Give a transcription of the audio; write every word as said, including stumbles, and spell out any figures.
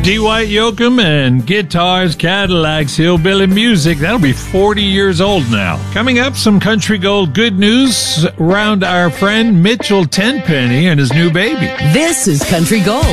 Dwight Yoakam and Guitars, Cadillacs, Hillbilly Music. That'll be forty years old now. Coming up, some country gold good news around our friend Mitchell Tenpenny and his new baby. This is Country Gold.